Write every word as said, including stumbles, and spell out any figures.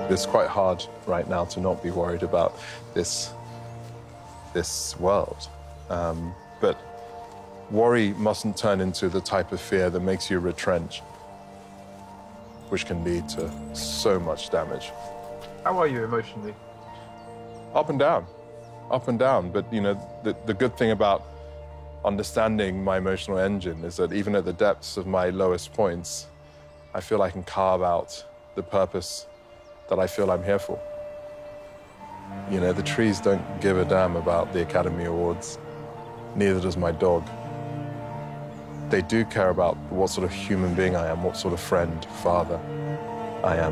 It's quite hard right now to not be worried about this, this world. Um, but worry mustn't turn into the type of fear that makes you retrench, which can lead to so much damage. How are you emotionally? Up and down, up and down. But, you know, the, the good thing about understanding my emotional engine is that even at the depths of my lowest points, I feel I can carve out the purpose that I feel I'm here for. You know, the trees don't give a damn about the Academy Awards. Neither does my dog. They do care about what sort of human being I am, what sort of friend, father I am.